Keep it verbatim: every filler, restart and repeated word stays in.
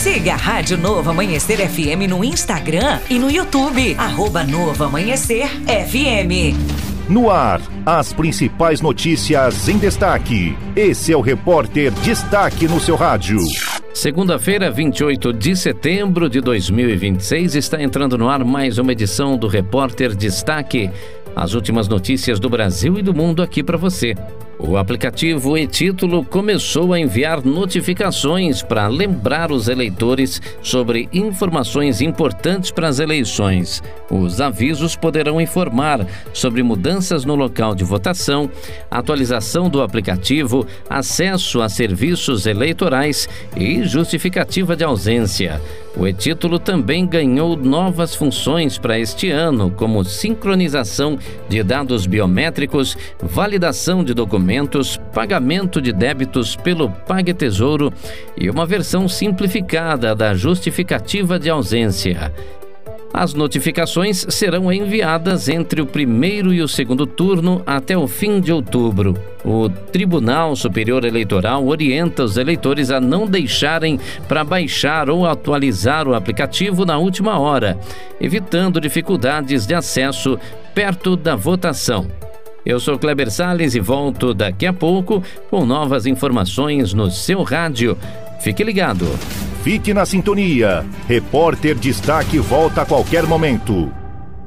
Siga a Rádio Novo Amanhecer F M no Instagram e no YouTube, arroba Novo Amanhecer F M. No ar, as principais notícias em destaque. Esse é o Repórter Destaque no seu rádio. Segunda-feira, vinte e oito de setembro de dois mil e vinte e seis, está entrando no ar mais uma edição do Repórter Destaque. As últimas notícias do Brasil e do mundo aqui para você. O aplicativo e-Título começou a enviar notificações para lembrar os eleitores sobre informações importantes para as eleições. Os avisos poderão informar sobre mudanças no local de votação, atualização do aplicativo, acesso a serviços eleitorais e justificativa de ausência. O e-Título também ganhou novas funções para este ano, como sincronização de dados biométricos, validação de documentos, pagamento de débitos pelo PagTesouro e uma versão simplificada da justificativa de ausência. As notificações serão enviadas entre o primeiro e o segundo turno até o fim de outubro. O Tribunal Superior Eleitoral orienta os eleitores a não deixarem para baixar ou atualizar o aplicativo na última hora, evitando dificuldades de acesso perto da votação. Eu sou Kleber Salles e volto daqui a pouco com novas informações no seu rádio. Fique ligado. Fique na sintonia. Repórter Destaque volta a qualquer momento.